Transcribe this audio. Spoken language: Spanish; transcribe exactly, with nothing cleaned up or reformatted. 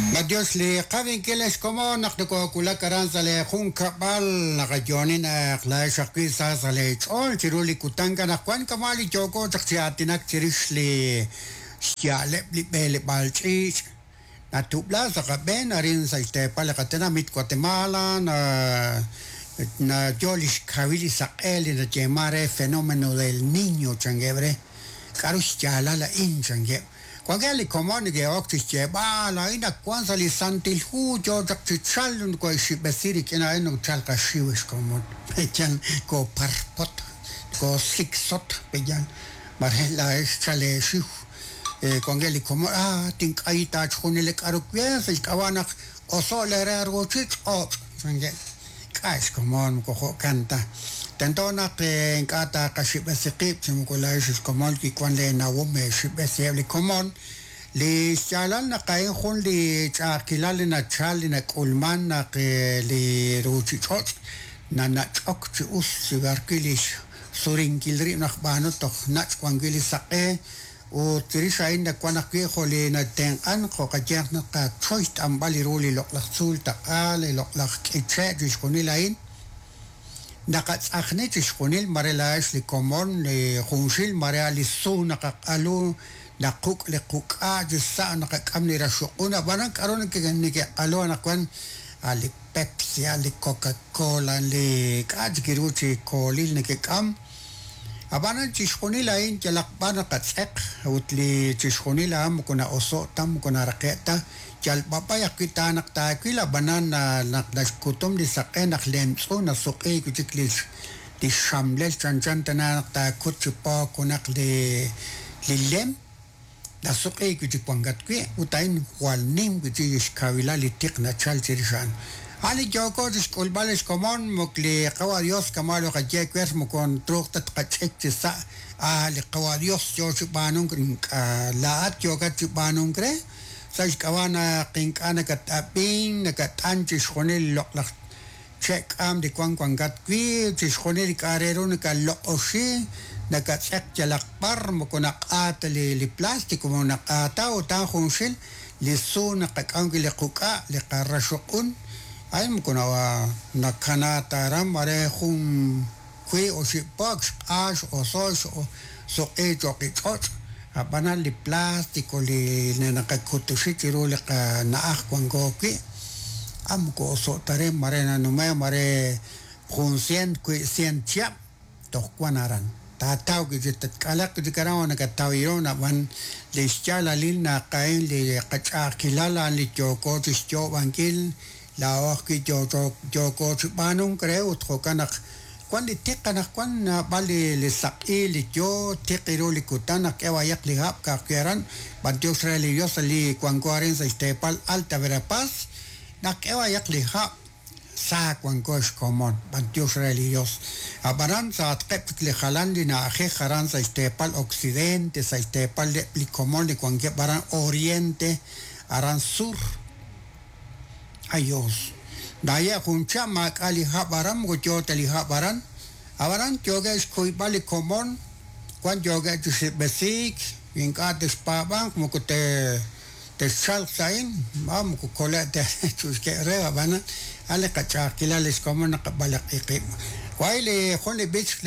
Madios li qabin keles como naqdiko kula karan sale khun kabal naqajonin akla shaqi sa sale chol chiruli kutanga na kwan kamali choko chakchiatinak chirishli stiale li bele balchi na tubla sa kaben arin sa este pala katena mit Guatemala na na jolish kavili sa eli na llamare fenomeno del niño changebre karustiala la inchange Quando comuni che occhi che bala ina quando li santi il hujo da ciccialun coi sibesiri che na non c'al cashiwish comon e chan go parpot go sixot pejan mar la es chale shiu e quando li como ah think aita chuni le karukwe se kawana osole ergo chich o sange kais comon ko canta tentona que en kata kashibesiki chimukula es comon ki quando na wome shibeseli comon li chalan na kain khun li chakilal na chal na kulman na ke li ruchichot na na chok chi us sigarkilish surin kilri na khbano to na kwangili saqe o trisha inda kwana ke khole na ten an kho ka jak na ka choist ambali roli lok la sul ta ale lok la kitche diskoni lain نقص أخنيتش خونيل مريلاش لكمون لخونشيل مريالي سو نقق ألو نقوك لقوك آج الساعة نقق أمني رشقونا بانك أرونك نكي ألو نقوان علي بيبسي علي كوكا كولا لي كاج كيروتي كوليل نكي كام أبانا تشخوني لين جلق بانا قد سق وتلي تشخوني لها مكونا أصو تم مكونا رقيتا جل بابا يقيتا نقتا كيلا بنانا نقداش كتم دي سقي نخلمسو نسوقي كتكليش دي شاملل جانجان تنا نقتا كتش باكو نقلي للم نسوقي كتك بانغات كي وتاين والنيم كتي يشكاويلا لتقنا تشال تيرشان علي جوكو تشكول بالش كمان مكلي قواريوس كمالو قجي كويس مكون تروق تتقشك تسا آلي قواريوس جوش بانون لاات جوكا تبانون كري ساج كوانا قينك أنا كتابين نكتانش خوني لقلق check am di kwang kwang gat kwi tishkhone di karero ne ka lokoshi na ka check jalak par mo ko nakata li li plastic mo nakata o ta khonshil li su na ka kangi li quka li qarashukun ay mo ko na na kanata ram mare khum kwi o shi box ash o so o so e jo ki chot abana li plastic li na ka kutushi tiro li ka na akh kwang go ki am ko so tare mare na no me mare conscient que scientia to kwanaran ta tau que jet kala que karawana ka tawirona van le schala lil na kain le qacha kilala li joko tistyo bankil la och ki joko joko banung creo tro kanak cuando te kanak kwan bali le saqi li jo te qiro li kutana que va yak li hab ka kieran bantu religiosa li kwan kwaren sa stepal alta verapaz na kewa yak liha sa kwan kosh komon bantios religios abaran sa atkep li khalandi na akhe kharan sa stepal occidente sa stepal li komon li kwan ke baran oriente aran sur ayos daya kuncha mak ali habaram go jota li habaran abaran joga is koi bali komon kwan joga juse besik inka despabang mo ko te تشال ساين ما مكو كولا تشوش كيرا بنا على قطع كلا ليش كمان قبل قيقي وايلي خلي بيتش